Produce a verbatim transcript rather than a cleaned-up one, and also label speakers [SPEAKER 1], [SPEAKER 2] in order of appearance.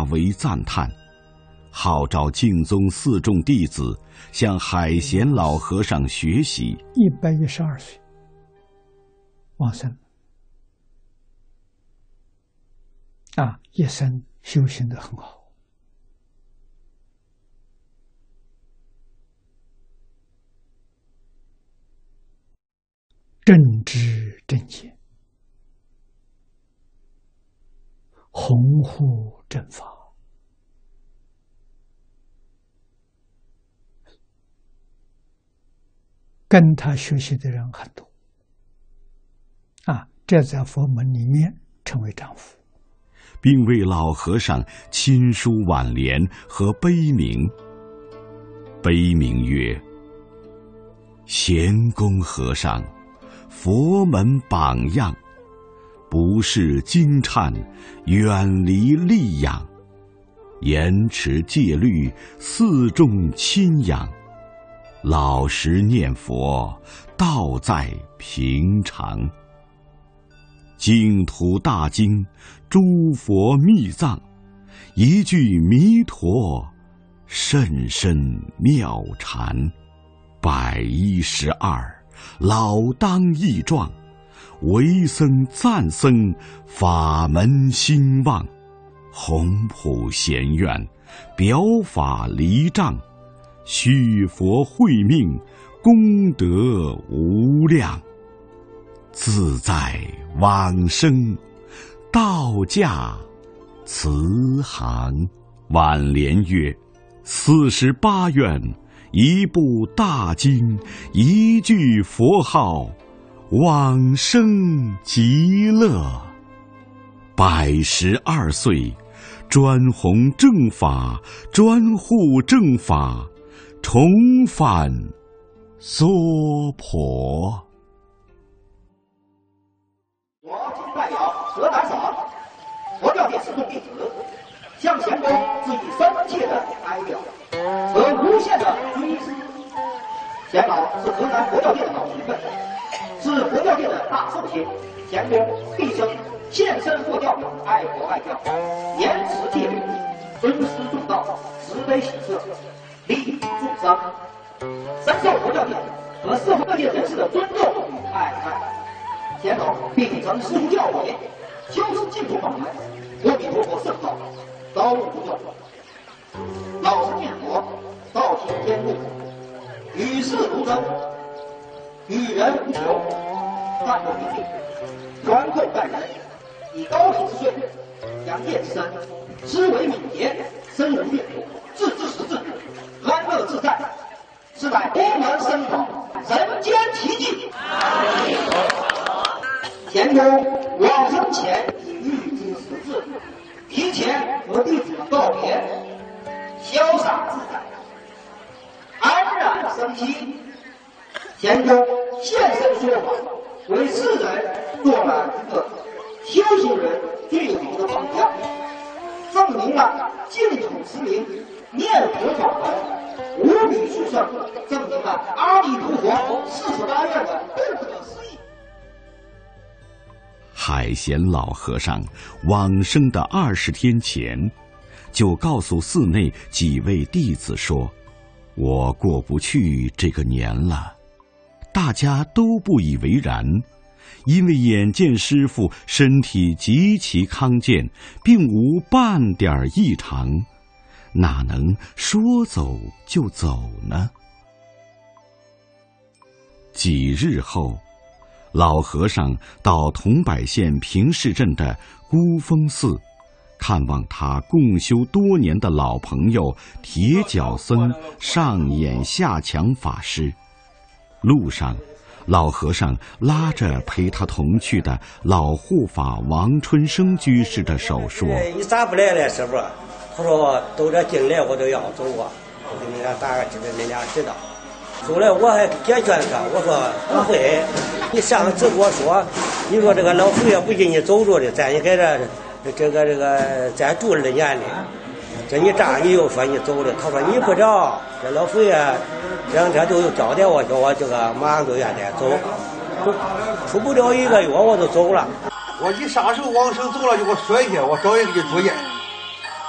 [SPEAKER 1] 为赞叹，号召净宗四众弟子向海贤老和尚学习。
[SPEAKER 2] 一百一十二岁往生啊，一生修行得很好。正知正见，弘护正法，跟他学习的人很多啊，这在佛门里面称为丈夫，
[SPEAKER 1] 并为老和尚亲书挽联和碑铭。碑铭曰：贤公和尚，佛门榜样，不是惊颤，远离戾养，严持戒律，四众亲仰，老实念佛，道在平常。净土大经，诸佛密藏，一句弥陀，甚深妙禅。百一十二，老当益壮，为僧赞僧，法门兴旺。宏普贤愿，表法离障，续佛慧命，功德无量。自在往生，道驾慈航。挽联曰：四十八愿，一部大经，一句佛号，往生极乐。百十二岁，专弘正法，专护正法，重返娑婆。
[SPEAKER 3] 我今代表河南省佛教界四众弟子，向贤公致以深切的哀悼和无限的追思。贤老是河南佛教界的老学问，是佛教界的大寿星。贤公毕生献身佛教，爱国爱教，严持戒律，尊师重道，慈悲喜舍，利益众生，深受佛教界和社会各界人士的尊重与爱戴。贤老并承师父教诲，修持净土法门，阿弥陀佛圣道，高悟不断，老实念佛，道体天路，与世如真，与人无求，淡泊平静，宽厚待人，以高体之税，养业之身，思维敏捷，深入阅读，自知识智，安乐自在，是乃佛门僧法人间奇迹。贤公往生前已预知时至，提前和弟子们告别，潇洒自在，安然生息。贤公现身说法，为世人做了一个修行人最好的榜样，证明了净土持名念佛法门无比殊胜，证明了阿弥陀佛四十八愿的不可思议。
[SPEAKER 1] 海贤老和尚往生的二十天前，就告诉寺内几位弟子说：“我过不去这个年了。”大家都不以为然，因为眼见师父身体极其康健，并无半点异常，哪能说走就走呢？几日后，老和尚到桐柏县平市镇的孤峰寺，看望他共修多年的老朋友铁脚僧上演下强法师。路上，老和尚拉着陪他同去的老护法王春生居士的手说：“
[SPEAKER 4] 你咋不来了，师傅？”他说：“都这进来我都要走啊，我给你俩打个知道，你俩知道。”后来我还解劝他，我说不会，你上次跟我说，你说这个老佛爷不给你走着的，在你在这这个这个再住二年里，这你这样你又说你走了，他说你不着，这老佛爷这两天都有交代我，叫我这个马上就愿得走，出不了一个月我就走了。
[SPEAKER 5] 我你啥时候往生走了就给我说一下，我找人给你住院。